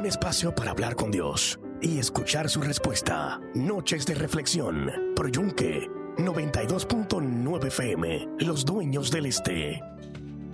Un espacio para hablar con Dios y escuchar su respuesta. Noches de reflexión por Yunque 92.9 FM, Los Dueños del Este.